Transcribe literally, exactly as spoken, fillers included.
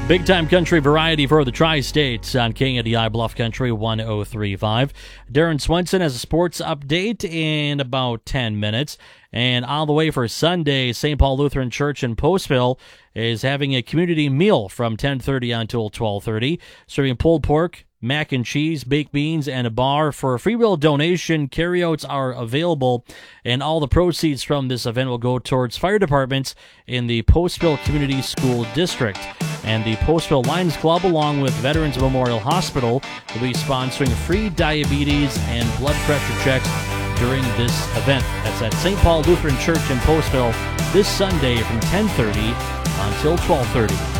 Big time country variety for the Tri-States on K N D I Bluff Country one oh three point five. Darren Swenson has a sports update in about ten minutes. And all the way for Sunday, Saint Paul Lutheran Church in Postville is having a community meal from ten thirty until twelve thirty, serving pulled pork, mac and cheese, baked beans, and a bar. For a free will donation, carryouts are available, and all the proceeds from this event will go towards fire departments in the Postville Community School District. And the Postville Lions Club, along with Veterans Memorial Hospital, will be sponsoring free diabetes and blood pressure checks during this event. That's at Saint Paul Lutheran Church in Postville this Sunday from ten thirty until twelve thirty.